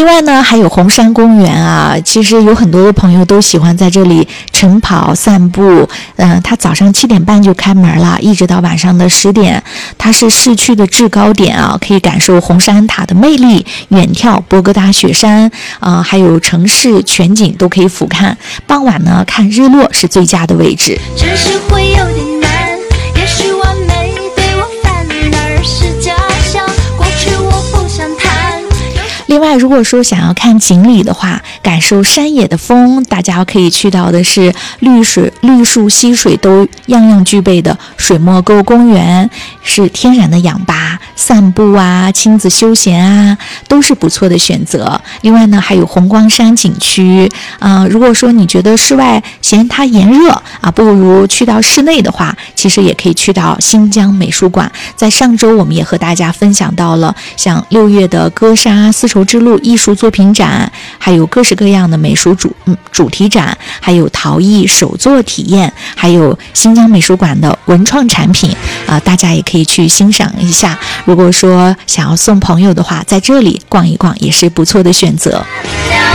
另外呢，还有红山公园啊，其实有很多的朋友都喜欢在这里晨跑散步。它早上7点半就开门了，一直到晚上的10点。它是市区的制高点啊，可以感受红山塔的魅力，远眺波哥大雪山还有城市全景都可以俯瞰。傍晚呢，看日落是最佳的位置。 只是会有点难，也许完美对我反而是假象，过去我不想谈。 另外，如果说想要看锦鲤的话，感受山野的风，大家可以去到的是绿树溪水都样样具备的水墨沟公园，是天然的氧吧，散步啊、亲子休闲啊，都是不错的选择。另外呢，还有红光山景区如果说你觉得室外嫌它炎热不如去到室内的话，其实也可以去到新疆美术馆。在上周我们也和大家分享到了像6月的歌沙丝绸之路艺术作品展，还有各式各样的美术主题展，还有陶艺手作体验，还有新疆美术馆的文创产品大家也可以去欣赏一下。如果说想要送朋友的话，在这里逛一逛也是不错的选择。